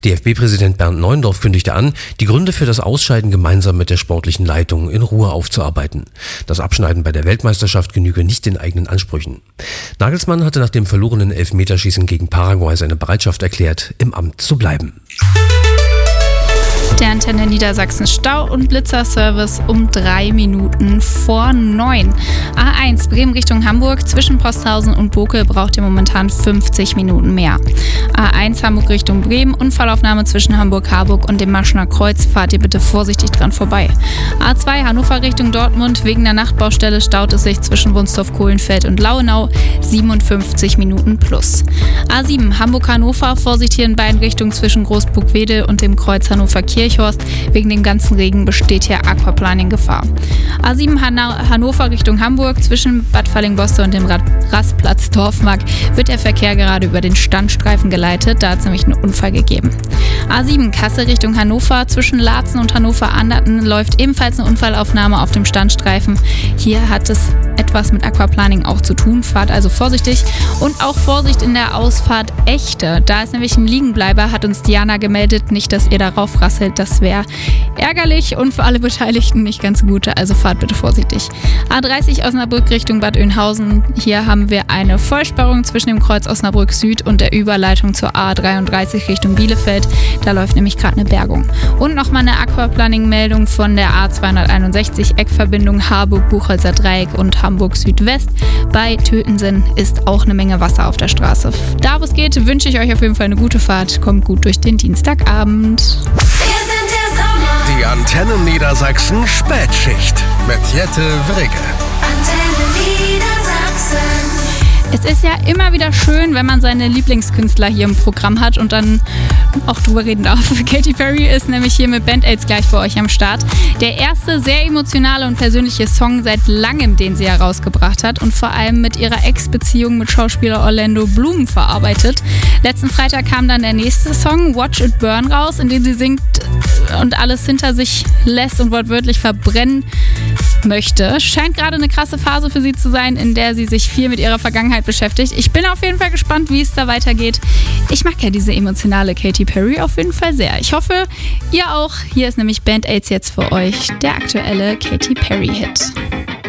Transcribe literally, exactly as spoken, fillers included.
D F B-Präsident Bernd Neuendorf kündigte an, die Gründe für das Ausscheiden gemeinsam mit der sportlichen Leitung in Ruhe aufzuarbeiten. Das Abschneiden bei der Weltmeisterschaft genüge nicht den eigenen Ansprüchen. Nagelsmann hatte nach dem verlorenen Elfmeterschießen gegen Paraguay seine Bereitschaft erklärt, im Amt zu bleiben. Der Antenne Niedersachsen Stau- und Blitzerservice um drei Minuten vor neun. A eins Bremen Richtung Hamburg zwischen Posthausen und Bokel braucht ihr momentan fünfzig Minuten mehr. A eins Hamburg Richtung Bremen, Unfallaufnahme zwischen Hamburg-Harburg und dem Maschener Kreuz, fahrt ihr bitte vorsichtig dran vorbei. A zwei Hannover Richtung Dortmund, wegen der Nachtbaustelle staut es sich zwischen Wunstorf-Kohlenfeld und Lauenau, siebenundfünfzig Minuten plus. A sieben Hamburg-Hannover, Vorsicht hier in beiden Richtungen zwischen Großburg-Wedel und dem Kreuz Hannover-Kirchhorst. Wegen dem ganzen Regen besteht hier Aquaplaning-Gefahr. A sieben Han- Hannover Richtung Hamburg zwischen Bad Fallingbostel und dem Rad- Rastplatz Dorfmark wird der Verkehr gerade über den Standstreifen geleitet. Da hat es nämlich einen Unfall gegeben. A sieben Kassel Richtung Hannover zwischen Laatzen und Hannover-Anderten läuft ebenfalls eine Unfallaufnahme auf dem Standstreifen. Hier hat es etwas mit Aquaplaning auch zu tun. Fahrt also vorsichtig und auch Vorsicht in der Ausfahrt Echte. Da ist nämlich ein Liegenbleiber, hat uns Diana gemeldet. Nicht, dass ihr darauf rasselt. Das wäre ärgerlich und für alle Beteiligten nicht ganz gut, also fahrt bitte vorsichtig. A dreißig Osnabrück Richtung Bad Oeynhausen. Hier haben wir eine Vollsperrung zwischen dem Kreuz Osnabrück Süd und der Überleitung zur A dreiunddreißig Richtung Bielefeld. Da läuft nämlich gerade eine Bergung. Und nochmal eine Aquaplaning-Meldung von der A zweihunderteinundsechzig Eckverbindung Harburg-Buchholzer Dreieck und Hamburg Südwest. Bei Tötensen ist auch eine Menge Wasser auf der Straße. Da wo es geht, wünsche ich euch auf jeden Fall eine gute Fahrt. Kommt gut durch den Dienstagabend. Die Antenne Niedersachsen Spätschicht mit Jette Wrigge. Antenne Niedersachsen. Es ist ja immer wieder schön, wenn man seine Lieblingskünstler hier im Programm hat und dann auch drüber reden darf. Katy Perry ist nämlich hier mit Band-Aids gleich für euch am Start. Der erste sehr emotionale und persönliche Song seit langem, den sie herausgebracht hat und vor allem mit ihrer Ex-Beziehung mit Schauspieler Orlando Bloom verarbeitet. Letzten Freitag kam dann der nächste Song, Watch It Burn, raus, in dem sie singt und alles hinter sich lässt und wortwörtlich verbrennen möchte. Scheint gerade eine krasse Phase für sie zu sein, in der sie sich viel mit ihrer Vergangenheit beschäftigt. Ich bin auf jeden Fall gespannt, wie es da weitergeht. Ich mag ja diese emotionale Katy Perry auf jeden Fall sehr. Ich hoffe, ihr auch. Hier ist nämlich Band-Aids jetzt für euch, der aktuelle Katy Perry-Hit.